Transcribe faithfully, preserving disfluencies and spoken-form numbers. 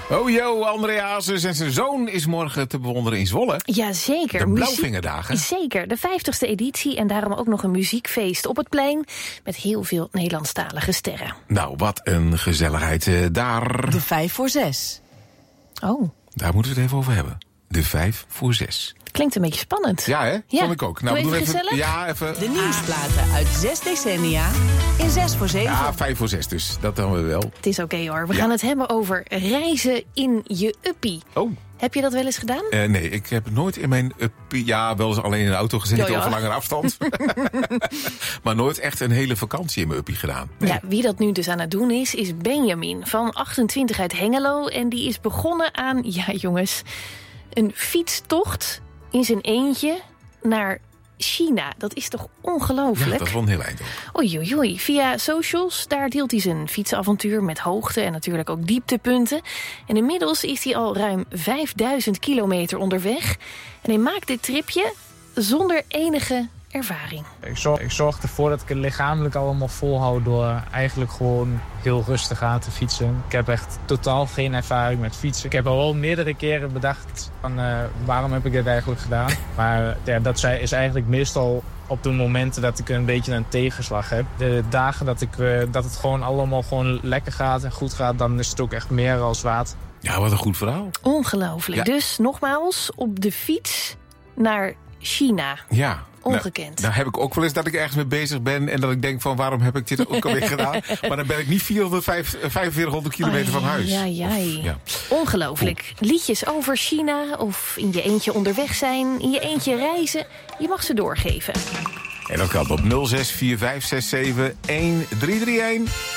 Oh yo, André Hazes en zijn zoon is morgen te bewonderen in Zwolle. Jazeker. De Blauwvingerdagen. Zeker, de vijftigste editie en daarom ook nog een muziekfeest op het plein met heel veel Nederlandstalige sterren. Nou, wat een gezelligheid uh, daar. De vijf voor zes. Oh. Daar moeten we het even over hebben. De vijf voor zes. Klinkt een beetje spannend. Ja, hè? Ja. Vond ik ook. Nou, doe even gezellig? Ja, even. De nieuwsplaten uit zes decennia in zes voor zeven. Ja, vijf voor zes dus. Dat dan we wel. Het is oké okay, hoor. We ja. gaan het hebben over reizen in je uppie. Oh. Heb je dat wel eens gedaan? Uh, nee, ik heb nooit in mijn uppie... Ja, wel eens alleen in de auto gezeten jo, jo. over langere afstand. Maar nooit echt een hele vakantie in mijn uppie gedaan. Nee. Ja, wie dat nu dus aan het doen is, is Benjamin van achtentwintig uit Hengelo. En die is begonnen aan, ja jongens, een fietstocht in zijn eentje naar China. Dat is toch ongelooflijk? Ja, dat is wel een heel eind ook. Oei, oei, oei. Via socials, daar deelt hij zijn fietsavontuur met hoogte en natuurlijk ook dieptepunten. En inmiddels is hij al ruim vijfduizend kilometer onderweg. En hij maakt dit tripje zonder enige ervaring. Ik zorg, ik zorg ervoor dat ik het lichamelijk allemaal volhoud door eigenlijk gewoon heel rustig aan te fietsen. Ik heb echt totaal geen ervaring met fietsen. Ik heb al wel meerdere keren bedacht van uh, waarom heb ik dit eigenlijk gedaan. Maar ja, dat is eigenlijk meestal op de momenten dat ik een beetje een tegenslag heb. De dagen dat, ik, uh, dat het gewoon allemaal gewoon lekker gaat en goed gaat, dan is het ook echt meer als waard. Ja, wat een goed verhaal. Ongelooflijk. Ja. Dus nogmaals, op de fiets naar China. Ja. Ongekend. Nou, nou heb ik ook wel eens dat ik ergens mee bezig ben en dat ik denk van waarom heb ik dit ook alweer gedaan? Maar dan ben ik niet vierhonderdvijfenveertig kilometer oh, van huis. Ja, ja. Of, ja. Ongelooflijk. Cool. Liedjes over China of in je eentje onderweg zijn, in je eentje reizen. Je mag ze doorgeven. En dat kan op nul zes vier vijf zes zeven een drie drie een.